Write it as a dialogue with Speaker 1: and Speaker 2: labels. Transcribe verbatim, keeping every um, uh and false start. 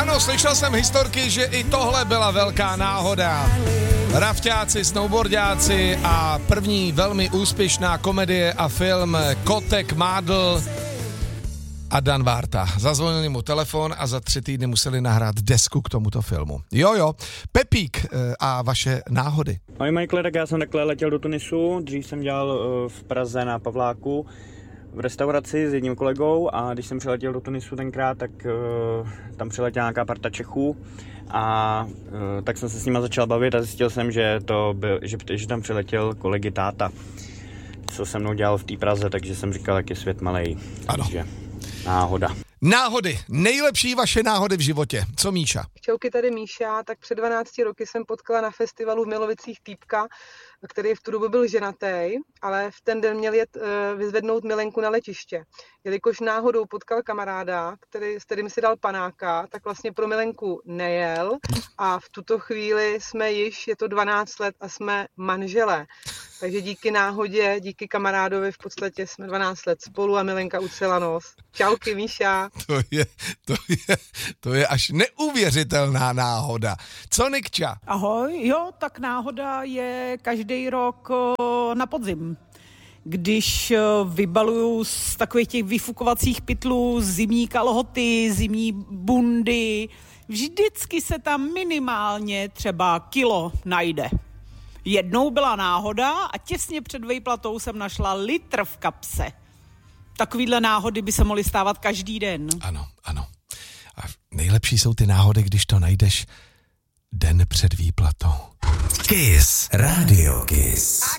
Speaker 1: Ano, slyšel jsem historky, že i tohle byla velká náhoda. Rafťáci, snowboardáci a první velmi úspěšná komedie a film Kotek, Mádl a Dan Várta. Zazvonili mu telefon a za tři týdny museli nahrát desku k tomuto filmu. Jo, jo. Pepík a vaše náhody.
Speaker 2: Ahoj Michael, tak já jsem takhle letěl do Tunisu, dřív jsem dělal v Praze na Pavláku v restauraci s jedním kolegou a když jsem přiletěl do Tunisu tenkrát, tak uh, tam přiletěla nějaká parta Čechů a uh, tak jsem se s nima začal bavit a zjistil jsem, že, to byl, že, že tam přiletěl kolegy táta, co se mnou dělal v té Praze, takže jsem říkal, jak je svět malej.
Speaker 1: Ano.
Speaker 2: Takže náhoda.
Speaker 1: Náhody. Nejlepší vaše náhody v životě. Co Míša?
Speaker 3: Čauky, tady Míša. Tak před dvanácti roky jsem potkala na festivalu v Milovicích týpka, který v tu dobu byl ženatý, ale v ten den měl jet uh, vyzvednout milenku na letiště. Jelikož náhodou potkal kamaráda, který, s kterým si dal panáka, tak vlastně pro milenku nejel a v tuto chvíli jsme již, je to dvanáct let a jsme manželé. Takže díky náhodě, díky kamarádovi v podstatě jsme dvanáct let spolu a milenka ucela nos. Čauky, Míša.
Speaker 1: To je, to je, to je až neuvěřitelná náhoda. Co Nikča?
Speaker 4: Ahoj, jo, tak náhoda je každý rok na podzim. Když vybaluju z takových těch vyfukovacích pytlů zimní kalhoty, zimní bundy, vždycky se tam minimálně třeba kilo najde. Jednou byla náhoda a těsně před vejplatou jsem našla litr v kapse. Takovýhle náhody by se mohly stávat každý den.
Speaker 1: Ano, ano. A nejlepší jsou ty náhody, když to najdeš den před výplatou.
Speaker 5: Kiss. Radio Kiss.